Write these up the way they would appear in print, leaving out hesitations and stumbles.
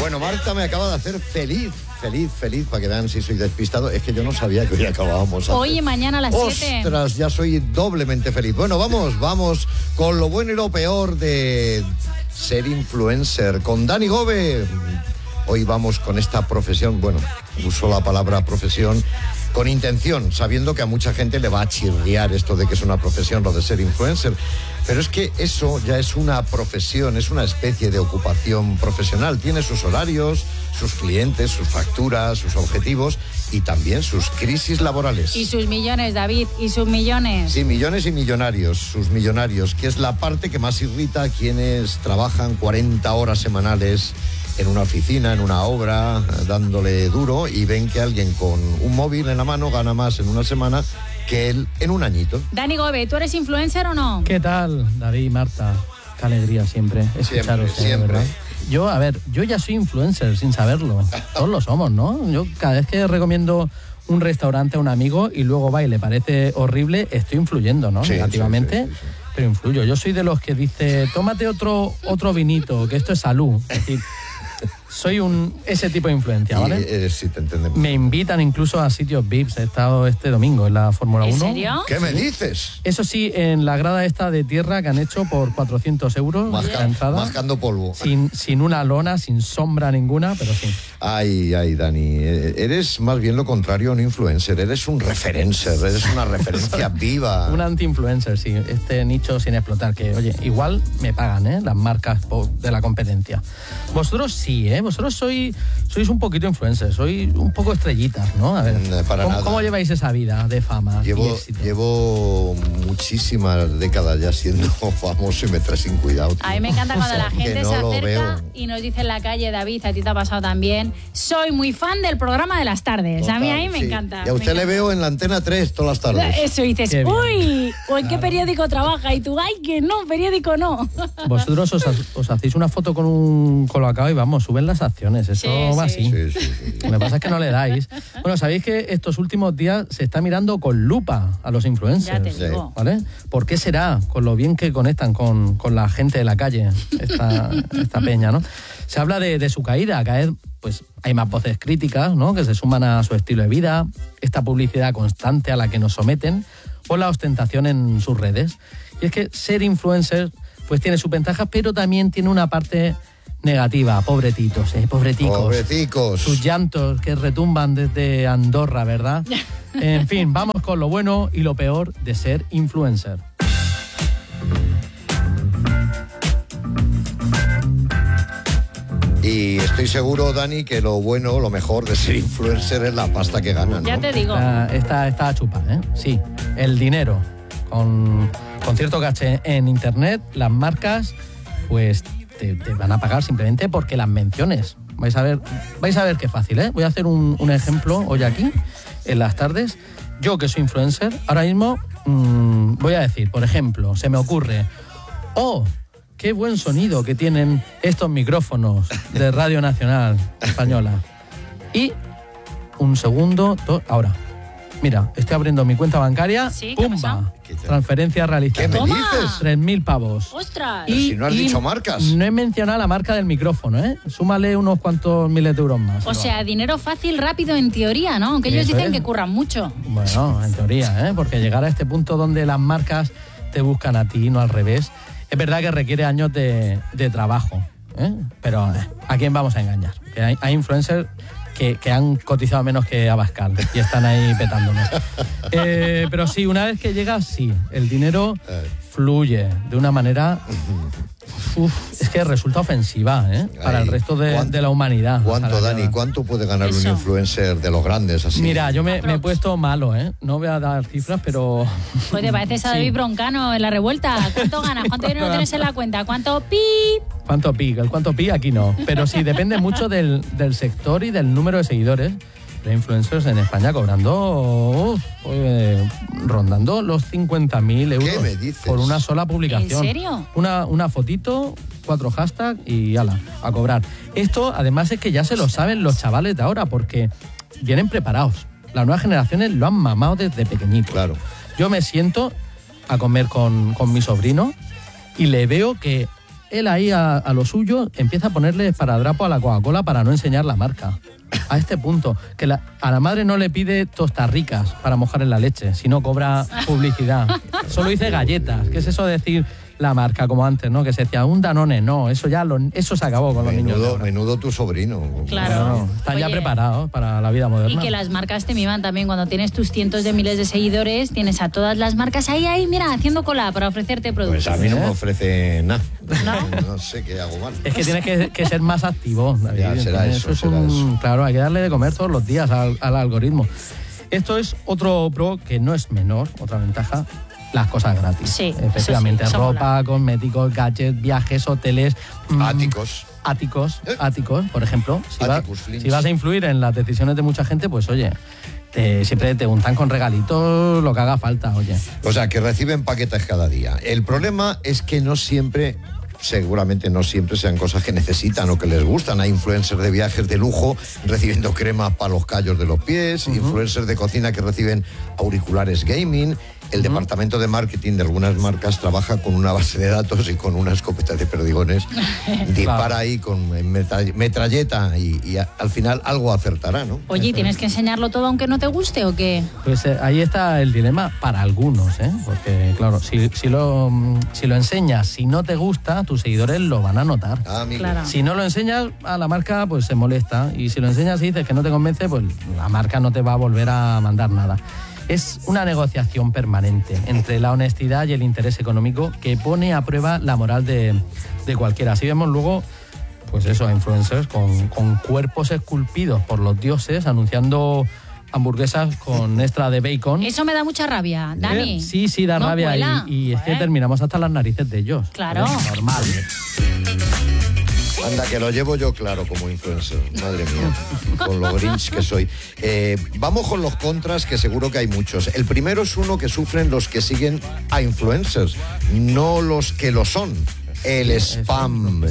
Bueno, Marta me acaba de hacer feliz, para que vean si soy despistado. Es que yo no sabía que hoy acabábamos antes. Hoy y mañana a las 7. ¡Ostras! Ya soy doblemente feliz. Bueno, vamos con lo bueno y lo peor de ser influencer. Con Dani Gómez. Hoy vamos con esta profesión. Bueno, uso la palabra profesión con intención, sabiendo que a mucha gente le va a chirriar esto de que es una profesión, lo de ser influencer. Pero es que eso ya es una profesión, es una especie de ocupación profesional. Tiene sus horarios, sus clientes, sus facturas, sus objetivos y también sus crisis laborales. Y sus millones, David, y sus millones. Sí, millones y millonarios, sus millonarios, que es la parte que más irrita a quienes trabajan 40 horas semanales en una oficina, en una obra, dándole duro, y ven que alguien con un móvil en la mano gana más en una semana que él en un añito. Dani Gómez, ¿tú eres influencer o no? ¿Qué tal, David, Marta? Qué alegría siempre escucharos. Siempre. ¿Verdad? Yo ya soy influencer sin saberlo. Todos lo somos, ¿no? Yo cada vez que recomiendo un restaurante a un amigo y luego va y le parece horrible, estoy influyendo, ¿no? Sí, negativamente. sí. Pero influyo. Yo soy de los que dice, tómate otro vinito, que esto es salud. Es decir, soy ese tipo de influencia, ¿vale? Sí, te entendemos. Me invitan incluso a sitios VIPs. He estado este domingo en la Fórmula 1. ¿En serio? ¿Qué me dices? Eso sí, en la grada esta de tierra que han hecho por 400 euros la entrada. Mascando polvo. Sin una lona, sin sombra ninguna, pero sí. Ay, Dani, eres más bien lo contrario a un influencer, eres un referencer, eres una referencia viva. Un anti-influencer, sí, este nicho sin explotar, que, oye, igual me pagan, las marcas de la competencia. Vosotros sí, vosotros sois un poquito influencer, sois un poco estrellitas, ¿no? A ver, ¿cómo lleváis esa vida de fama y éxito? Llevo muchísimas décadas ya siendo famoso y me trae sin cuidado, tío. A mí me encanta cuando la gente se acerca veo. Y nos dice en la calle, David, a ti te ha pasado también, soy muy fan del programa de las tardes. Total, a mí me sí. encanta. Y a usted le veo en la Antena 3 todas las tardes. Eso, y dices, uy, ¿o en qué periódico trabaja? Y tú, ay, que no, periódico no. Vosotros os hacéis una foto con un colocado y vamos, suben las acciones, eso va así. Sí. Lo que pasa es que no le dais. Bueno, sabéis que estos últimos días se está mirando con lupa a los influencers. Ya te digo. ¿Vale? ¿Por qué será? Con lo bien que conectan con la gente de la calle, esta peña, ¿no? Se habla de su caída, cada vez pues hay más voces críticas, ¿no? Que se suman a su estilo de vida, esta publicidad constante a la que nos someten, o la ostentación en sus redes. Y es que ser influencer pues tiene sus ventajas, pero también tiene una parte negativa. Pobreticos. Sus llantos que retumban desde Andorra, ¿verdad? En fin, vamos con lo bueno y lo peor de ser influencer. Y estoy seguro, Dani, que lo bueno, lo mejor de ser influencer es la pasta que ganan, ¿no? Ya te digo. Está a chupar, ¿eh? Sí, el dinero. Con cierto caché en internet, las marcas pues te van a pagar simplemente porque las menciones. Vais a ver qué fácil, ¿eh? Voy a hacer un ejemplo hoy aquí, en las tardes. Yo, que soy influencer, ahora mismo voy a decir, por ejemplo, se me ocurre, qué buen sonido que tienen estos micrófonos de Radio Nacional Española. Y un segundo, ahora. Mira, estoy abriendo mi cuenta bancaria. Sí, ¿qué ¡pumba! Transferencia realizada. ¿Qué me dices? 3.000 pavos. ¡Ostras! Pero si no has dicho marcas. No he mencionado la marca del micrófono, ¿eh? Súmale unos cuantos miles de euros más. O sea, dinero fácil, rápido, en teoría, ¿no? Aunque ellos dicen que curran mucho. Bueno, en teoría, ¿eh? Porque llegar a este punto donde las marcas te buscan a ti, no al revés, es verdad que requiere años de trabajo, ¿eh? Pero ¿a quién vamos a engañar? Que hay influencers que han cotizado menos que Abascal y están ahí petándonos. Pero sí, una vez que llegas, sí, el dinero fluye de una manera... es que resulta ofensiva, para el resto de la humanidad. ¿Cuánto, Dani? ¿Cuánto puede ganar un influencer de los grandes así? Mira, yo me he puesto malo, No voy a dar cifras, pero... Pues te pareces a David Broncano en La Revuelta. ¿Cuánto ganas? ¿Cuánto dinero tienes en la cuenta? ¿Cuánto pi? ¿Cuánto pi? El cuánto pi aquí no. Pero sí, depende mucho del sector y del número de seguidores. De influencers en España cobrando, rondando los 50.000 euros. ¿Qué me dices? Por una sola publicación. ¿En serio? Una fotito, 4 hashtags y ala, a cobrar. Esto además es que ya se lo saben los chavales de ahora porque vienen preparados. Las nuevas generaciones lo han mamado desde pequeñito. Claro. Yo me siento a comer con mi sobrino y le veo que él ahí a lo suyo empieza a ponerle esparadrapo a la Coca-Cola para no enseñar la marca. A este punto, que a la madre no le pide tostas ricas para mojar en la leche, sino cobra publicidad. Solo dice galletas. ¿Qué es eso de decir la marca como antes, ¿no? Que se decía un Danone, no, eso se acabó con los niños. Menudo tu sobrino. Claro. No, están ya preparados para la vida moderna. Y que las marcas te miman también. Cuando tienes tus cientos de miles de seguidores, tienes a todas las marcas ahí, mira, haciendo cola para ofrecerte productos. Pues a mí no me ofrece nada. ¿No? No sé qué hago mal. Es que tienes que ser más activo, David. Ya, será eso. Claro, hay que darle de comer todos los días al algoritmo. Esto es otro pro que no es menor, otra ventaja. Las cosas gratis. Sí, efectivamente, sí, ropa, cosméticos, gadgets, viajes, hoteles. Áticos, por ejemplo. Si vas a influir en las decisiones de mucha gente, pues oye, siempre te untan con regalitos lo que haga falta, oye. O sea, que reciben paquetes cada día. El problema es que seguramente no siempre sean cosas que necesitan o que les gustan. Hay influencers de viajes de lujo recibiendo cremas para los callos de los pies, influencers de cocina que reciben auriculares gaming. El departamento de marketing de algunas marcas trabaja con una base de datos y con una escopeta de perdigones. Dispara ahí con metralleta y al final algo acertará, ¿no? Oye, ¿tienes que enseñarlo todo aunque no te guste o qué? Pues ahí está el dilema para algunos, ¿eh? Porque, claro, si lo enseñas, si no te gusta, tus seguidores lo van a notar. Claro. Si no lo enseñas, a la marca pues se molesta. Y si lo enseñas y dices que no te convence, pues la marca no te va a volver a mandar nada. Es una negociación permanente entre la honestidad y el interés económico que pone a prueba la moral de cualquiera. Así vemos luego, pues eso, influencers con cuerpos esculpidos por los dioses anunciando hamburguesas con extra de bacon. Eso me da mucha rabia, Dani. Sí, da rabia y es que terminamos hasta las narices de ellos. Claro. Es normal. Anda, que lo llevo yo claro como influencer. Madre mía, con lo grinch que soy. Vamos con los contras, que seguro que hay muchos. El primero es uno que sufren los que siguen a influencers, no los que lo son. El spam,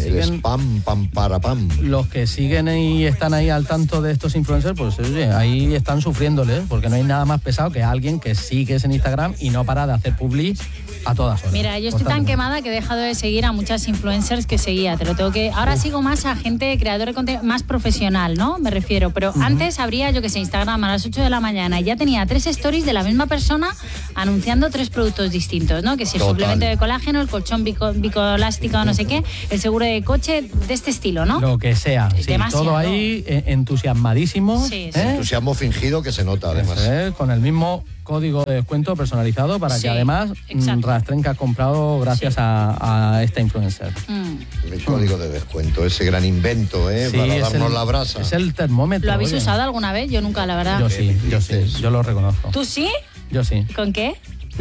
pam. Los que siguen y están ahí al tanto de estos influencers, pues oye, ahí están sufriéndoles, porque no hay nada más pesado que alguien que sigues en Instagram y no para de hacer publi a todas horas. Mira, yo estoy tan quemada que he dejado de seguir a muchas influencers que seguía. Ahora sigo más a gente creadora de contenido más profesional, ¿no? Me refiero. Pero antes abría, yo que sé, Instagram a las 8 de la mañana y ya tenía 3 stories de la misma persona anunciando 3 productos distintos, ¿no? Que si el suplemento de colágeno, el colchón bicoelástico, no sé qué, el seguro de coche, de este estilo, ¿no? Lo que sea. Sí, todo ahí entusiasmadísimo. Sí. Entusiasmo fingido que se nota, además. Con el mismo código de descuento personalizado para que además rastren que has comprado gracias a esta influencer. El código de descuento, ese gran invento, para darnos la brasa. Es el termómetro. ¿Lo habéis usado alguna vez? Yo nunca, la verdad. Yo sí, yo lo reconozco. ¿Tú sí? Yo sí. ¿Con qué?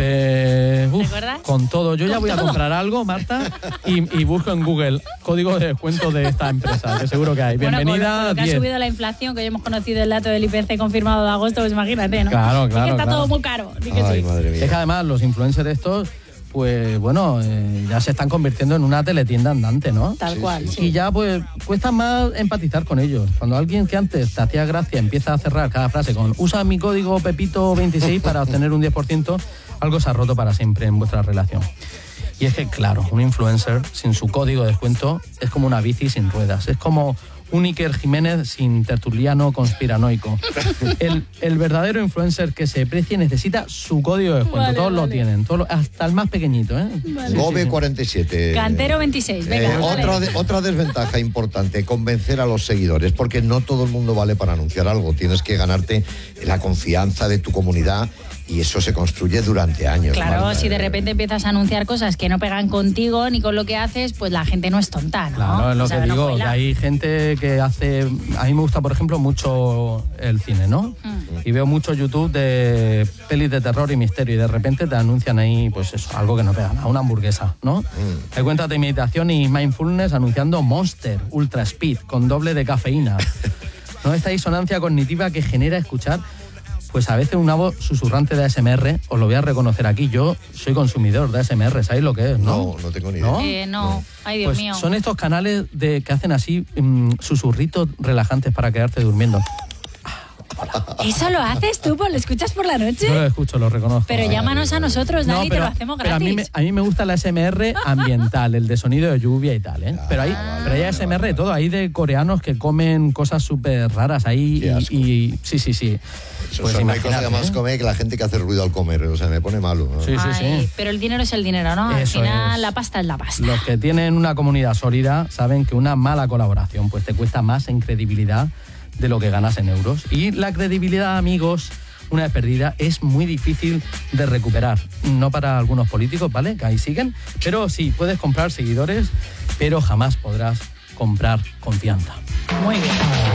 ¿Recuerdas? Con todo. Yo ya voy a comprar algo, Marta, y busco en Google código de descuento de esta empresa, que seguro que hay. Bienvenida. Con lo que ha subido la inflación, que hoy hemos conocido el dato del IPC confirmado de agosto, pues imagínate, ¿no? Claro. Es que está todo muy caro. Ay, madre mía. Es que además los influencers estos, pues bueno, ya se están convirtiendo en una teletienda andante, ¿no? Tal cual. Sí. Y ya pues cuesta más empatizar con ellos. Cuando alguien que antes te hacía gracia empieza a cerrar cada frase con usa mi código Pepito26 para obtener un 10%, algo se ha roto para siempre en vuestra relación. Y es que, claro, un influencer sin su código de descuento es como una bici sin ruedas. Es como un Iker Jiménez sin tertuliano conspiranoico. El verdadero influencer que se precie necesita su código de descuento. Todos lo tienen, hasta el más pequeñito. Gobe 47. Cantero 26. Venga, otra desventaja importante, convencer a los seguidores, porque no todo el mundo vale para anunciar algo. Tienes que ganarte la confianza de tu comunidad. Y eso se construye durante años. Claro, Marta. Si de repente empiezas a anunciar cosas que no pegan contigo ni con lo que haces, pues la gente no es tonta, ¿no? Claro, es lo que digo, que hay gente que hace... A mí me gusta, por ejemplo, mucho el cine, ¿no? Y veo mucho YouTube de pelis de terror y misterio y de repente te anuncian ahí, pues eso, algo que no pega nada, una hamburguesa, ¿no? Hay cuentas de meditación y mindfulness anunciando Monster Ultra Speed con doble de cafeína. ¿No? Esta disonancia cognitiva que genera escuchar pues a veces una voz susurrante de ASMR, os lo voy a reconocer aquí, yo soy consumidor de ASMR, ¿sabéis lo que es? No tengo ni idea. No, ay Dios mío. Son estos canales que hacen así susurritos relajantes para quedarte durmiendo. ¿Eso lo haces tú? ¿Lo escuchas por la noche? Yo lo escucho, lo reconozco. Pero llámanos a nosotros, Dani, te lo hacemos pero gratis. a mí me gusta el ASMR ambiental, el de sonido de lluvia y tal, ¿eh? Pero hay ASMR de todo, hay de coreanos que comen cosas súper raras ahí y sí. Eso Pues hay cosas que más come que la gente que hace ruido al comer, o sea, me pone malo, ¿no? Sí. Pero el dinero es el dinero, ¿no? Al Eso final es. la pasta es la pasta. Los que tienen una comunidad sólida saben que una mala colaboración pues te cuesta más en credibilidad de lo que ganas en euros. Y la credibilidad, amigos, una vez perdida, es muy difícil de recuperar. No para algunos políticos, ¿vale? Que ahí siguen. Pero sí, puedes comprar seguidores, pero jamás podrás comprar confianza. Muy bien.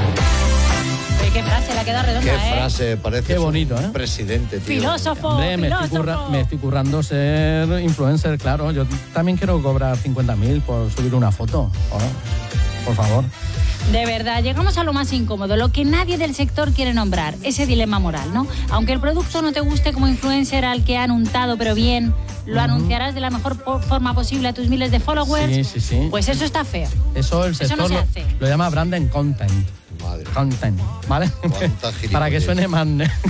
Qué frase, la queda redonda, Qué frase, parece Qué bonito, un ¿eh? presidente, tío. Filósofo, Hombre, filósofo. me estoy currando ser influencer, claro. Yo también quiero cobrar 50.000 por subir una foto. Por favor. De verdad, llegamos a lo más incómodo, lo que nadie del sector quiere nombrar, ese dilema moral, ¿no? Aunque el producto no te guste como influencer al que han untado, pero bien, lo anunciarás de la mejor forma posible a tus miles de followers. Sí. Pues eso está feo. Eso el sector no se hace. lo llama branding content. Madre. Content, ¿vale? Cuánta gilipollez. Para que suene más...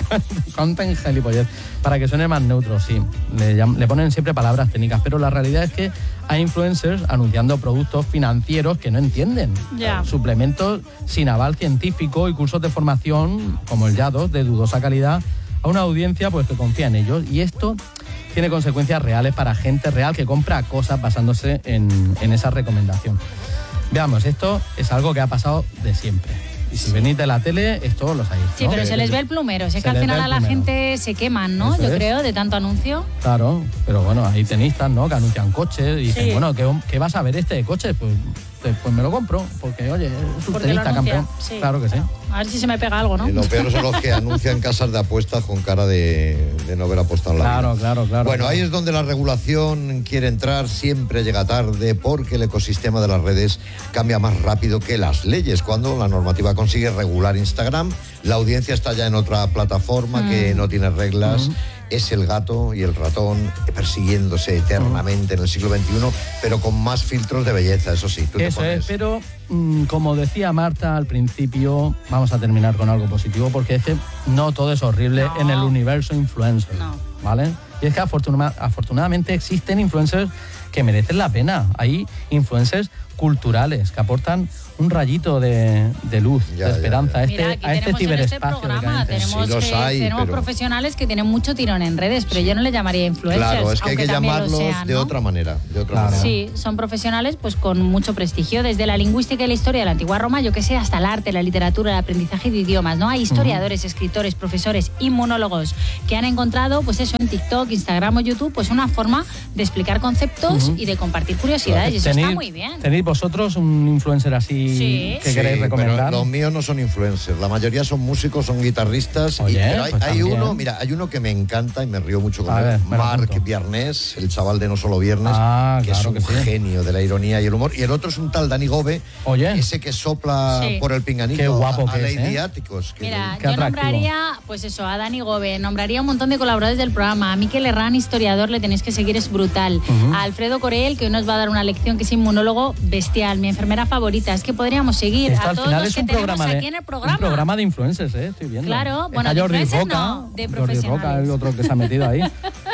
content gilipollez. Para que suene más neutro, sí. Le ponen siempre palabras técnicas, pero la realidad es que hay influencers anunciando productos financieros que no entienden. Ya. Suplementos sin aval científico y cursos de formación, como el YA2, de dudosa calidad, a una audiencia pues que confía en ellos. Y esto tiene consecuencias reales para gente real que compra cosas basándose en esa recomendación. Veamos, esto es algo que ha pasado de siempre. Y si venís de la tele, esto lo sabéis, ¿no? Sí, pero se les ve el plumero. Es que al final a la gente se queman, ¿no? Eso Yo es. creo, de tanto anuncio. Claro, pero bueno, hay tenistas, ¿no? Que anuncian coches y dicen, Sí. bueno, ¿qué vas a ver este de coches? Pues me lo compro, porque oye, es un Porque lo tenista anuncia, campeón. sí. Claro que sí. A ver si se me pega algo, ¿no? Y lo peor son los que anuncian casas de apuestas con cara de no haber apostado en la vida. Claro. Bueno, ahí es donde la regulación quiere entrar, siempre llega tarde, porque el ecosistema de las redes cambia más rápido que las leyes. Cuando la normativa consigue regular Instagram, la audiencia está ya en otra plataforma que no tiene reglas. Es el gato y el ratón persiguiéndose eternamente en el siglo XXI, pero con más filtros de belleza, eso sí. Tú te Eso pones. es, pero como decía Marta al principio, vamos a terminar con algo positivo, porque es que no todo es horrible No. en el universo influencer, No. ¿vale? Y es que afortunadamente existen influencers que merecen la pena. Hay influencers culturales que aportan un rayito de luz, Ya, de esperanza a Mira, este aquí tenemos en este ciberespacio programa, decadente. Sí, los hay, tenemos pero- profesionales que tienen mucho tirón en redes, pero yo no le llamaría influencers. Claro, es que hay aunque que también lo llamarlos sean, de ¿no? otra manera. Claro. manera. Sí, son profesionales pues con mucho prestigio, desde la lingüística y la historia de la antigua Roma, yo que sé, hasta el arte, la literatura, el aprendizaje de idiomas, ¿no? Hay historiadores, escritores, profesores, inmunólogos que han encontrado, pues eso, en TikTok, Instagram o YouTube, pues una forma de explicar conceptos y de compartir curiosidades, y eso está muy bien. ¿Tenéis vosotros un influencer así Sí. que queréis recomendar? Pero los míos no son influencers, la mayoría son músicos, son guitarristas. Oye, pero hay, pues hay también. uno, mira, hay uno que me encanta y me río mucho con A él, ver, me lo Marc apunto. Viernes, el chaval de No Solo Viernes, Ah, que claro es un que sí. genio de la ironía y el humor. Y el otro es un tal Dani Gove, Oye. ese que sopla Sí. por el pinganito Qué guapo a que es, Lady ¿eh? Áticos. que- Mira, Qué yo atractivo. nombraría, pues eso, a Dani Gove, nombraría un montón de colaboradores del programa. A Miquel Herrán, historiador, le tenéis que seguir, es brutal. A Alfredo Corel, que hoy nos va a dar una lección, que es inmunólogo bestial, mi enfermera favorita. Es que podríamos seguir Esto a al todos final los es que un tenemos programa, aquí en el programa. un programa de influencers, estoy viendo. Claro, Está bueno, de Jordi influencers Roca, no, de Jordi Roca, profesionales. el otro que se ha metido ahí.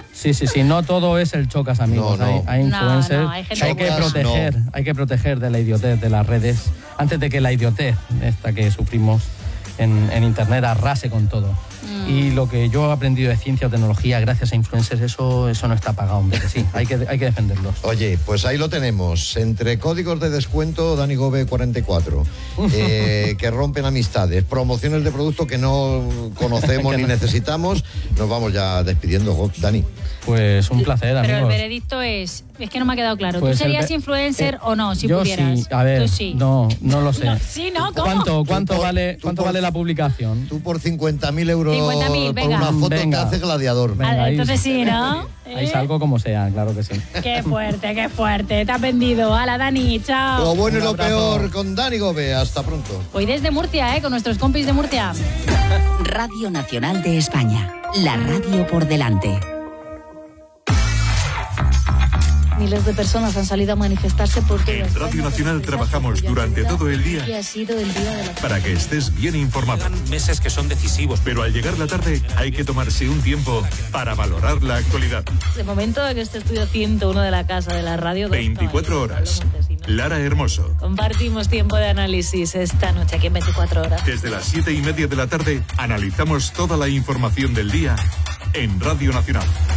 Sí, no todo es el chocas, amigos. No, no. Hay influencers. No, hay gente hay que Chocas, proteger, no. hay que proteger de la idiotez de las redes antes de que la idiotez esta que sufrimos en internet arrase con todo. Y lo que yo he aprendido de ciencia o tecnología gracias a influencers, eso no está pagado, hombre, que sí, hay que defenderlos. Oye, pues ahí lo tenemos. Entre códigos de descuento, Dani Gove 44, que rompen amistades, promociones de productos que no conocemos ni necesitamos. Nos vamos ya despidiendo, Dani. Pues un placer, Pero el amigos. veredicto es que no me ha quedado claro. Pues ¿Tú el serías ve- influencer o no, si yo pudieras? sí, a ver, Tú sí. no lo sé. No, sí, ¿no? ¿Cómo? ¿Cuánto Tú vale por- la publicación? Tú por 50.000 euros 50.000, por venga. una foto Venga. te hace gladiador. Venga, Ah, ahí- entonces sí, ¿no? Ahí salgo como sea, claro que sí. Qué fuerte, qué fuerte. Te has vendido. Hala, Dani, chao. Lo bueno y Un lo abrazo. peor con Dani Gove. Hasta pronto. Hoy desde Murcia, con nuestros compis de Murcia. Radio Nacional de España. La radio por delante. Miles de personas han salido a manifestarse por todo. En Radio Nacional trabajamos durante todo el día Y ha sido el día de la... para que estés bien informado. Meses que son decisivos. Pero al llegar la tarde hay que tomarse un tiempo para valorar la actualidad. De momento, en este estudio 101 de la Casa de la Radio... 24 horas. Lara Hermoso. Compartimos tiempo de análisis esta noche aquí en 24 horas. Desde las 7:30 de la tarde analizamos toda la información del día en Radio Nacional.